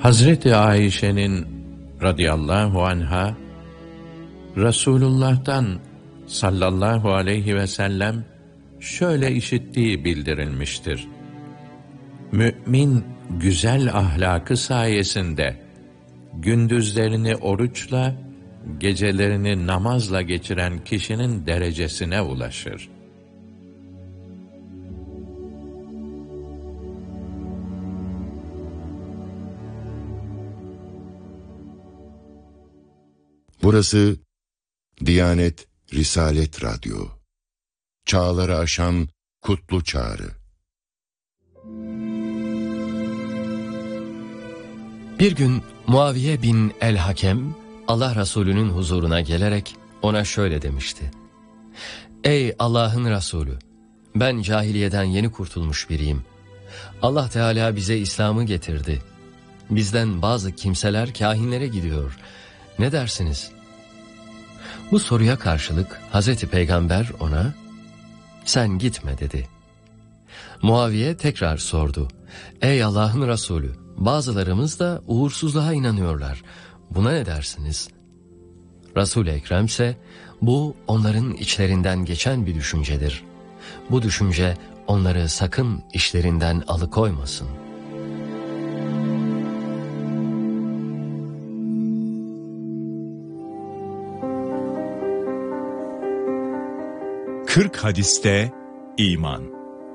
Hazreti Ayşe'nin radıyallahu anha, Resulullah'tan sallallahu aleyhi ve sellem şöyle işittiği bildirilmiştir. Mümin güzel ahlakı sayesinde gündüzlerini oruçla, gecelerini namazla geçiren kişinin derecesine ulaşır. Burası Diyanet Risalet Radyo. Çağları aşan kutlu çağrı. Bir gün Muaviye bin el-Hakem Allah Resulü'nün huzuruna gelerek ona şöyle demişti: "Ey Allah'ın Resulü, ben cahiliyeden yeni kurtulmuş biriyim. Allah Teala bize İslam'ı getirdi. Bizden bazı kimseler kâhinlere gidiyor. Ne dersiniz?" Bu soruya karşılık Hazreti Peygamber ona "Sen gitme" dedi. Muaviye tekrar sordu: "Ey Allah'ın Resulü, bazılarımız da uğursuzluğa inanıyorlar. Buna ne dersiniz?" Resul-i Ekrem ise "Bu onların içlerinden geçen bir düşüncedir. Bu düşünce onları sakın işlerinden alıkoymasın." Kırk hadiste iman.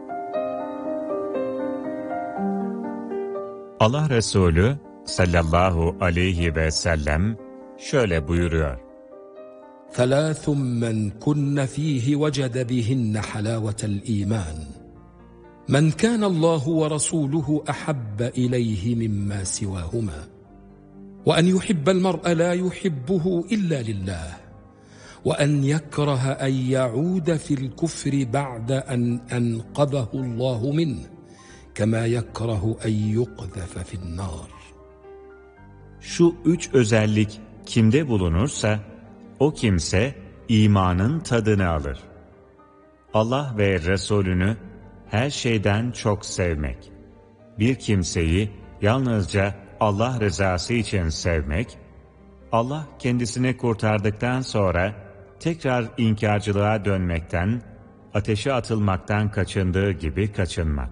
Allah Resulü sallallahu aleyhi ve sellem şöyle buyuruyor: ثَلَاثٌ مَّنْ كُنَّ ف۪يهِ وَجَدَ بِهِنَّ حَلَاوَةَ الْا۪يمَانِ مَنْ كَانَ اللّٰهُ وَرَسُولُهُ أَحَبَّ إِلَيْهِ مِمَّا سِوَاهُمَا وَأَنْ يُحِبَّ الْمَرْءَ لَا يُحِبُّهُ إِلَّا لِلّٰهِ وَأَنْ يَكْرَهَ أَنْ يَعُودَ فِي الْكُفْرِ بَعْدَ أَنْ أَنْقَذَهُ اللّٰهُ مِنْهِ كَمَا يَكْرَهُ أَنْ يُقْذَفَ فِي النَّارِ. Şu üç özellik kimde bulunursa, o kimse imanın tadını alır. Allah ve Resulünü her şeyden çok sevmek, bir kimseyi yalnızca Allah rızası için sevmek, Allah kendisini kurtardıktan sonra tekrar inkarcılığa dönmekten, ateşe atılmaktan kaçındığı gibi kaçınmak.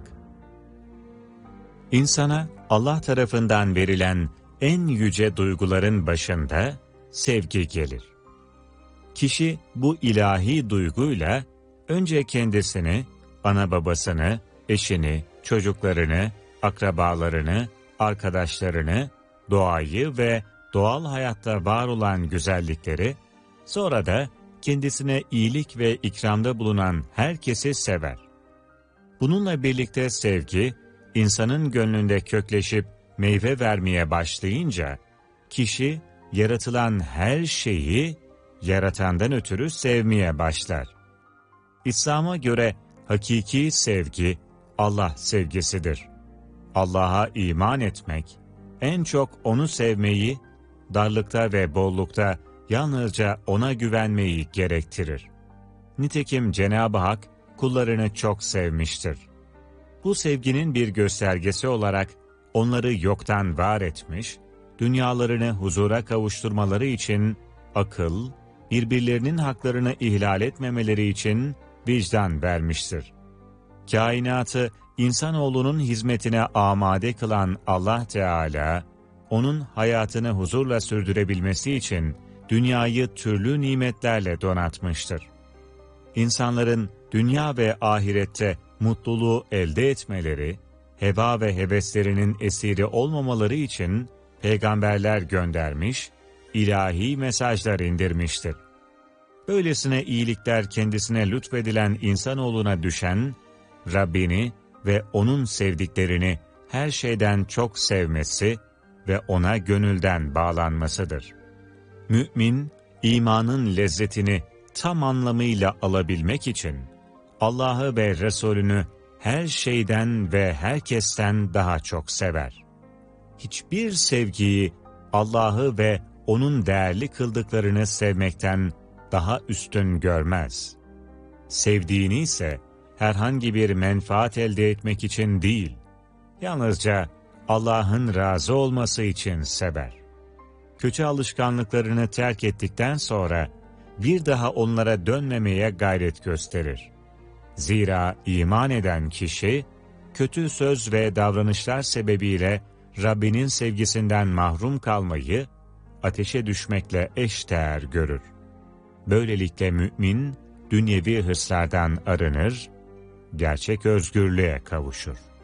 İnsana Allah tarafından verilen en yüce duyguların başında sevgi gelir. Kişi bu ilahi duyguyla önce kendisini, ana babasını, eşini, çocuklarını, akrabalarını, arkadaşlarını, doğayı ve doğal hayatta var olan güzellikleri, sonra da kendisine iyilik ve ikramda bulunan herkesi sever. Bununla birlikte sevgi, insanın gönlünde kökleşip meyve vermeye başlayınca, kişi yaratılan her şeyi yaratandan ötürü sevmeye başlar. İslam'a göre hakiki sevgi Allah sevgisidir. Allah'a iman etmek, en çok O'nu sevmeyi, darlıkta ve bollukta yalnızca O'na güvenmeyi gerektirir. Nitekim Cenab-ı Hak kullarını çok sevmiştir. Bu sevginin bir göstergesi olarak onları yoktan var etmiş, dünyalarını huzura kavuşturmaları için akıl, birbirlerinin haklarını ihlal etmemeleri için vicdan vermiştir. Kainatı insanoğlunun hizmetine amade kılan Allah Teala, onun hayatını huzurla sürdürebilmesi için dünyayı türlü nimetlerle donatmıştır. İnsanların dünya ve ahirette mutluluğu elde etmeleri, heva ve heveslerinin esiri olmamaları için peygamberler göndermiş, ilahi mesajlar indirmiştir. Böylesine iyilikler kendisine lütfedilen insanoğluna düşen, Rabbini ve O'nun sevdiklerini her şeyden çok sevmesi ve O'na gönülden bağlanmasıdır. Mümin, imanın lezzetini tam anlamıyla alabilmek için, Allah'ı ve Resulünü her şeyden ve herkesten daha çok sever. Hiçbir sevgiyi Allah'ı ve O'nun değerli kıldıklarını sevmekten daha üstün görmez. Sevdiğini ise herhangi bir menfaat elde etmek için değil, yalnızca Allah'ın razı olması için sever. Kötü alışkanlıklarını terk ettikten sonra bir daha onlara dönmemeye gayret gösterir. Zira iman eden kişi, kötü söz ve davranışlar sebebiyle Rabbinin sevgisinden mahrum kalmayı, ateşe düşmekle eşdeğer görür. Böylelikle mümin, dünyevi hırslardan arınır, gerçek özgürlüğe kavuşur.